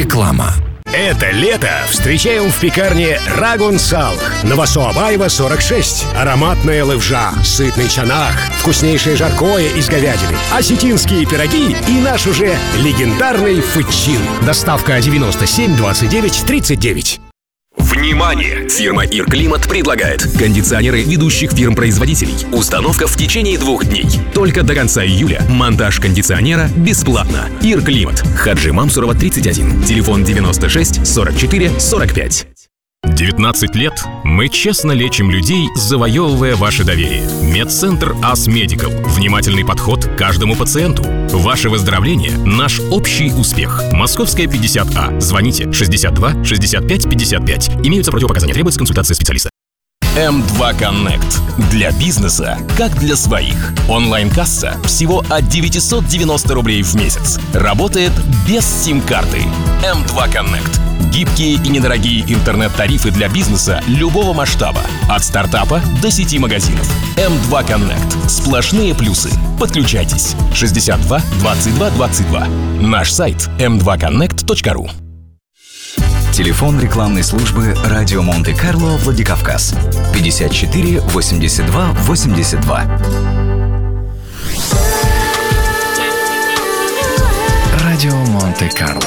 Реклама. Это лето встречаем в пекарне Рагун Сал. Новосоабаева, 46. Ароматная левжа, сытный чанах, вкуснейшее жаркое из говядины, осетинские пироги и наш уже легендарный фычин. Доставка 97 29 39. Внимание! Фирма «Ирклимат» предлагает кондиционеры ведущих фирм-производителей. Установка в течение 2 дней. Только до конца июля. Монтаж кондиционера бесплатно. «Ирклимат». Хаджи Мамсурова, 31. Телефон 96 44 45. 19 лет мы честно лечим людей, завоевывая ваше доверие. Медцентр Ас Медикал. Внимательный подход к каждому пациенту. Ваше выздоровление – наш общий успех. Московская, 50А. Звоните 62 65 55. Имеются противопоказания. Требуется консультация специалиста. М2 Connect. Для бизнеса, как для своих. Онлайн-касса всего от 990 рублей в месяц. Работает без сим-карты. М2 Connect. Гибкие и недорогие интернет-тарифы для бизнеса любого масштаба. От стартапа до сети магазинов. М2 Connect. Сплошные плюсы. Подключайтесь. 62 22 22. Наш сайт m2connect.ru. Телефон рекламной службы «Радио Монте-Карло» Владикавказ. 54 82 82. Радио Монте-Карло.